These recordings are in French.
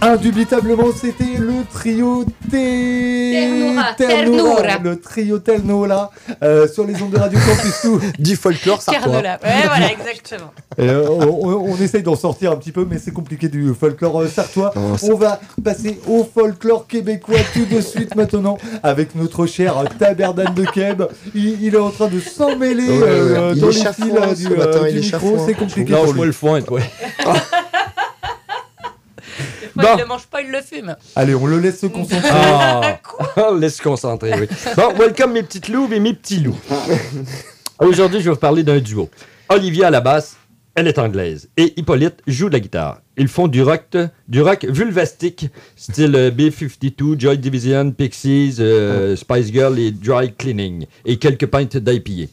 Indubitablement, c'était le trio Ternura. Le trio Ternura sur les ondes de Radio Campus Tout. Du folklore sartois. Ternura. Ouais, voilà, exactement. On essaye d'en sortir un petit peu, mais c'est compliqué du folklore sartois. On va passer au folklore québécois tout de suite maintenant avec notre cher Taberdan de Keb. Il est en train de s'emmêler dans les fils du micro. C'est compliqué. Lâche-moi le foin, toi. Bon. Il ne le mange pas, il le fume. Allez, on le laisse se concentrer. On laisse se concentrer, oui. Bon, welcome mes petites louves et mes petits loups. Aujourd'hui, je vais vous parler d'un duo. Olivia à la basse, elle est anglaise. Et Hippolyte joue de la guitare. Ils font du rock vulvastique, style B-52, Joy Division, Pixies, Spice Girl et Dry Cleaning. Et quelques pintes d'IPA.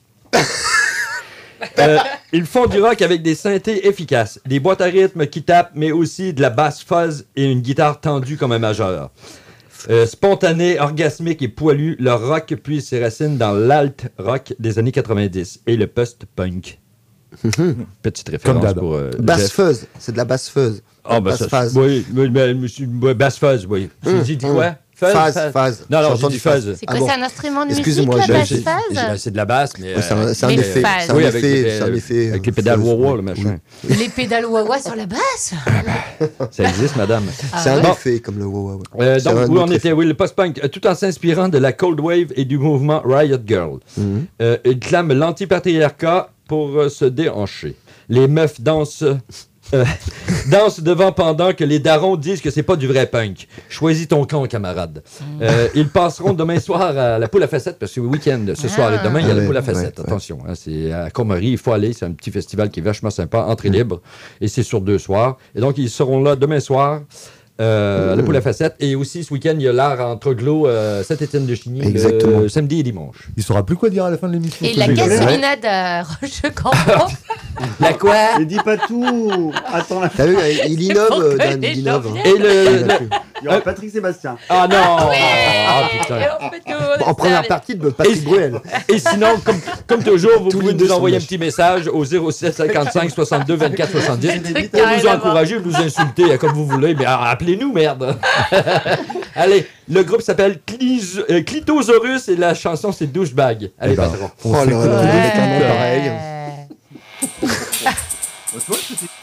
Ils font du rock avec des synthés efficaces, des boîtes à rythme qui tapent, mais aussi de la basse fuzz et une guitare tendue comme un majeur. Spontané, orgasmique et poilu, leur rock puise ses racines dans l'alt-rock des années 90 et le post-punk. Petite référence pour... basse fuzz, c'est de la basse fuzz. Ah, ben ça, oui, basse fuzz, oui. J'ai dit quoi? Phase. Non, j'ai dit phase. C'est quoi, c'est un instrument de musique, excusez-moi, la basse phase? C'est de la basse, mais... c'est un effet. Oui, avec les pédales wah-wah, le machin. Les pédales wah-wah sur la basse? Ça existe, madame. C'est un effet, comme le wah-wah. Donc, où on était? Oui, le post-punk, tout en s'inspirant de la Cold Wave et du mouvement Riot Girl. Il clame l'anti-patriarcat pour se déhancher. Les meufs dansent devant pendant que les darons disent que c'est pas du vrai punk. Choisis ton camp, camarade. Ils passeront demain soir à la poule à facettes, parce que le week-end, ce soir et demain, il y a la poule à facettes. Attention, hein, c'est à Comerie, il faut aller. C'est un petit festival qui est vachement sympa, entrée libre. Et c'est sur 2 soirs. Et donc, ils seront là demain soir. La poule à facettes. Et aussi, ce week-end, il y a l'art en Troglo, Saint-Étienne-de-Chigny, samedi et dimanche. Il saura plus quoi dire à la fin de l'émission. Et la gasolinade à Roche-Campo. La quoi? Ne dis pas tout. Attends. T'as vu, il innove, Dan, il innove. Et il y aura Patrick Sébastien. Ah non! Ah putain. En première partie de Patrick Bruel. Et sinon, comme toujours, vous pouvez nous envoyer un petit message au 07 55 62 24 70 pour nous encourager, vous insulter comme vous voulez, mais appelez-nous, merde! Allez, le groupe s'appelle Clitosaurus et la chanson c'est Douchebag. Allez, patron. Oh là là, pareil. Tu vois,